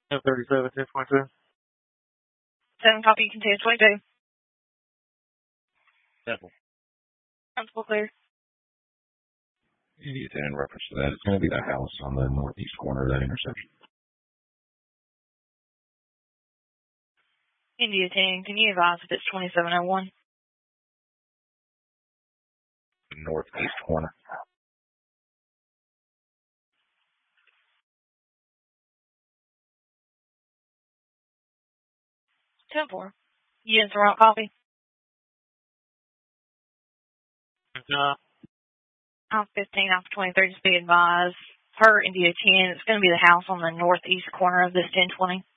1037, 10.2. 7 copy, continue 22. Simple. Constable clear. India 10 in reference to that. It's going to be that house on the northeast corner of that intersection. India 10, can you advise if it's 2701? Northeast corner. Temple. You didn't throw out copy? Alpha 15, Alpha 23, just be advised. Per India 10, it's going to be the house on the northeast corner of this 1020.